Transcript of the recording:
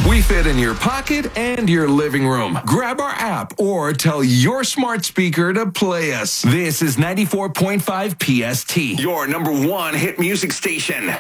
We fit in your pocket and your living room. Grab our app or tell your smart speaker to play us. This is 94.5 PST, your number one hit music station.